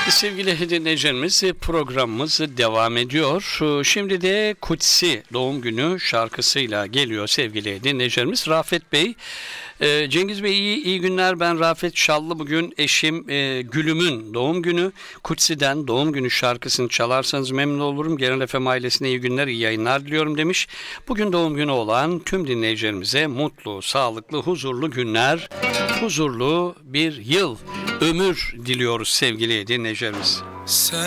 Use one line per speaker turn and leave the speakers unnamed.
Sevgili dinleyicilerimiz, programımız devam ediyor. Şimdi de Kutsi doğum günü şarkısıyla geliyor sevgili dinleyicilerimiz. Rafet Bey, Cengiz Bey iyi günler, ben Rafet Şallı, bugün eşim Gülüm'ün doğum günü. Kutsi'den doğum günü şarkısını çalarsanız memnun olurum. Genel FM ailesine iyi günler, iyi yayınlar diliyorum demiş. Bugün doğum günü olan tüm dinleyicilerimize mutlu, sağlıklı, huzurlu günler, huzurlu bir yıl, ömür diliyoruz sevgili dinleyicilerimiz.
Sen